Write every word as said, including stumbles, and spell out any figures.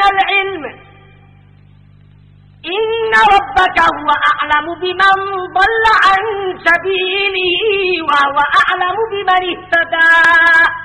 मिनल इल्म इन्न रब्बका हुवा अअलमु बिमन ضل عن سبيله وهو أعلم بمن اهتدى।